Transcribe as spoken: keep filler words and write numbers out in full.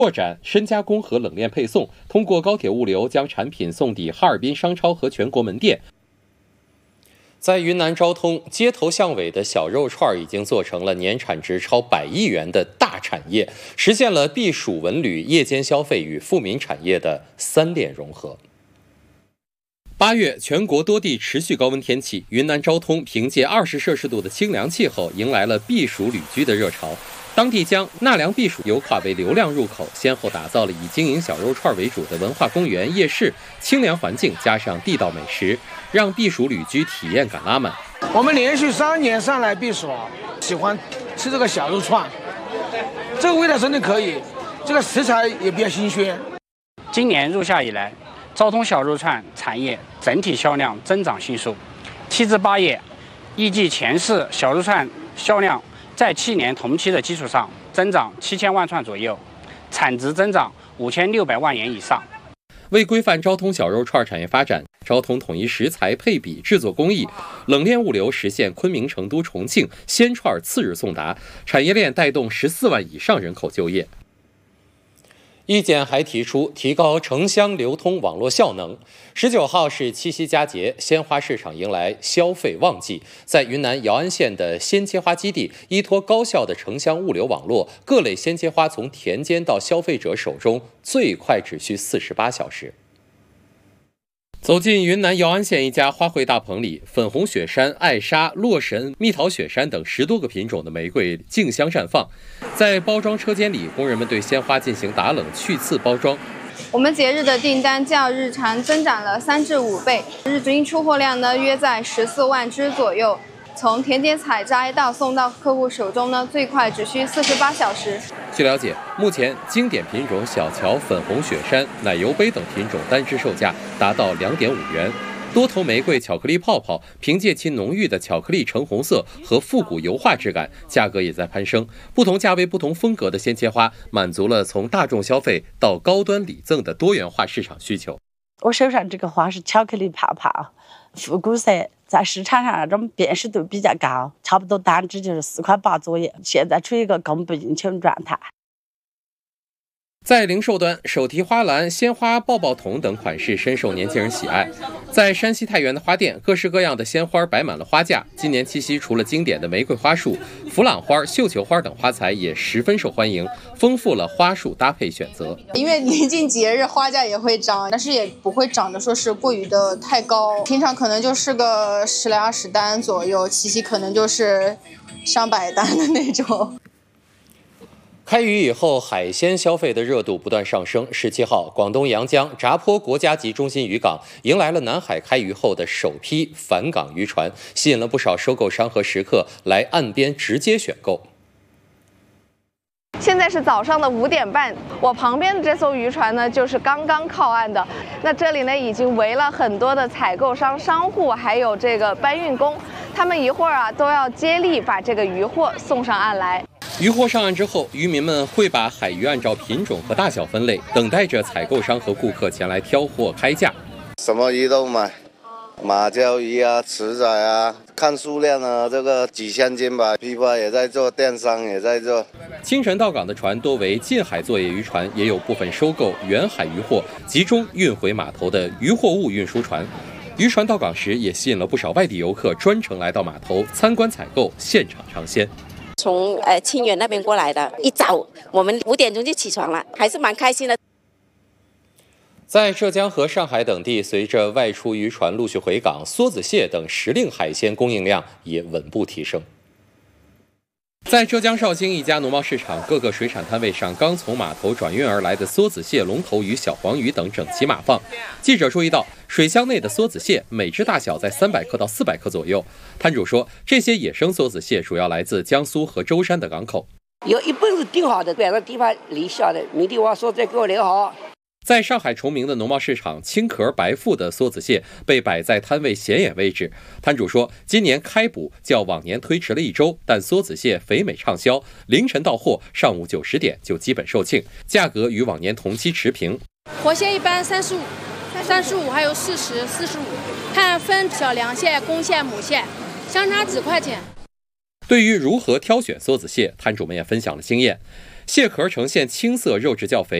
拓展深加工和冷链配送，通过高铁物流将产品送抵哈尔滨商超和全国门店。在云南昭通，街头巷尾的小肉串已经做成了年产值超百亿元的大产业，实现了避暑文旅、夜间消费与富民产业的三链融合。八月，全国多地持续高温天气，云南昭通凭借二十摄氏度的清凉气候，迎来了避暑旅居的热潮。当地将纳凉避暑游跨为流量入口，先后打造了以经营小肉串为主的文化公园、夜市，清凉环境加上地道美食，让避暑旅居体验感拉满。 我们连续三年上来避暑，喜欢吃这个小肉串，这个味道真的可以，这个食材也比较新鲜。 今年入夏以来，昭通小肉串产业整体销量增长迅速，七至八月，预计全市小肉串销量在去年同期的基础上增长七千万串左右，产值增长五千六百万元以上。 为规范昭通小肉串产业发展，昭通统一食材配比、制作工艺、冷链物流，实现昆明、成都、重庆鲜串次日送达，产业链带动十四万以上人口就业。意见还提出提高城乡流通网络效能。十九号是七夕佳节，鲜花市场迎来消费旺季。在云南瑶安县的鲜切花基地，依托高效的城乡物流网络，各类鲜切花从田间到消费者手中最快只需四十八小时。走进云南瑶安县一家花卉大棚里，粉红雪山、艾莎、洛神、蜜桃雪山等十多个品种的玫瑰竞相绽放。在包装车间里，工人们对鲜花进行打冷去刺包装。 我们节日的订单较日常增长了三至五倍，日均出货量呢约在十四万只左右。从田间采摘到送到客户手中呢，最快只需四十八小时。 据了解，目前经典品种小乔、粉红雪山、奶油杯等品种单只售价达到两点五元。多头玫瑰巧克力泡泡凭借其浓郁的巧克力橙红色和复古油画质感，价格也在攀升。不同价位、不同风格的鲜切花，满足了从大众消费到高端礼赠的多元化市场需求。 我手上这个花是巧克力泡泡，复古色，在市场上那种辨识度比较高，差不多单只就是四块八左右，现在处于一个供不应求的状态。 在零售端，手提花篮、鲜花抱抱筒等款式深受年轻人喜爱。在山西太原的花店，各式各样的鲜花摆满了花架。今年七夕，除了经典的玫瑰花束、弗朗花、绣球花等花材也十分受欢迎，丰富了花束搭配选择。 因为临近节日，花价也会涨，但是也不会涨得说是过于的太高。平常可能就是个十来二十单左右，七夕可能就是上百单的那种。 开渔以后，海鲜消费的热度不断上升。十七号，广东阳江闸坡国家级中心渔港迎来了南海开渔后的首批返港渔船，吸引了不少收购商和食客来岸边直接选购。 现在是早上的五点半，我旁边的这艘渔船呢，就是刚刚靠岸的。那这里呢，已经围了很多的采购商、商户，还有这个搬运工，他们一会儿啊都要接力把这个渔货送上岸来。 渔货上岸之后，渔民们会把海鱼按照品种和大小分类，等待着采购商和顾客前来挑货开价。 什么鱼都买，马鲛鱼啊、池仔啊，看数量啊，这个几千斤吧。批发也在做，电商也在做。 清晨到港的船多为近海作业渔船，也有部分收购远海渔货集中运回码头的渔货物运输船。渔船到港时，也吸引了不少外地游客专程来到码头参观采购，现场尝鲜。 从呃清远那边过来的，一早我们五点钟就起床了，还是蛮开心的。 在浙江和上海等地，随着外出渔船陆续回港，梭子蟹等时令海鲜供应量也稳步提升。在浙江绍兴一家农贸市场，各个水产摊位上刚从码头转运而来的梭子蟹、龙头鱼、小黄鱼等整齐码放。记者注意到，水箱内的梭子蟹每只大小在三百克到四百克左右。摊主说，这些野生梭子蟹主要来自江苏和舟山的港口。 有一半是订好的，两个地方离下的，明天我说再给我留好。 在上海崇明的农贸市场，青壳白腹的梭子蟹被摆在摊位显眼位置。摊主说，今年开捕较往年推迟了一周，但梭子蟹肥美畅销，凌晨到货，上午九十点就基本售罄，价格与往年同期持平。 活蟹一般三十五，三十五还有四十、四十五，看分小梁蟹、公蟹、母蟹，相差几块钱。 对于如何挑选梭子蟹，摊主们也分享了经验。 蟹壳呈现青色，肉质较肥。